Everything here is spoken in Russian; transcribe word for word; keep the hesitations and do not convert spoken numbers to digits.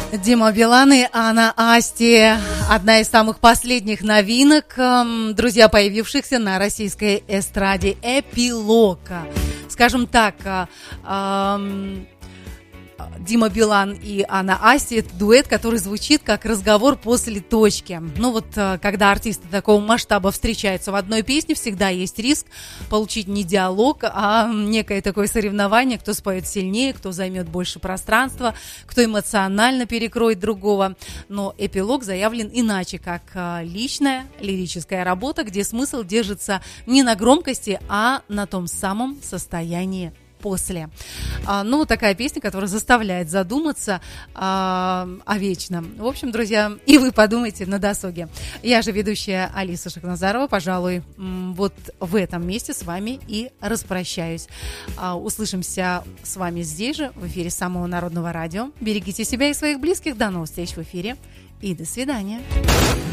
Дима Билан и Анна Асти. Одна из самых последних новинок, друзья, появившихся на российской эстраде. Эпилог. Скажем так, Дима Билан и Анна Асти – это дуэт, который звучит как разговор после точки. Ну вот, когда артисты такого масштаба встречаются в одной песне, всегда есть риск получить не диалог, а некое такое соревнование, кто споет сильнее, кто займет больше пространства, кто эмоционально перекроет другого. Но эпилог заявлен иначе, как личная лирическая работа, где смысл держится не на громкости, а на том самом состоянии после. А, ну, такая песня, которая заставляет задуматься а, о вечном. В общем, друзья, и вы подумайте на досуге. Я же ведущая Алиса Шахназарова. Пожалуй, м- вот в этом месте с вами и распрощаюсь. А, услышимся с вами здесь же, в эфире самого народного радио. Берегите себя и своих близких. До новых встреч в эфире. И до свидания.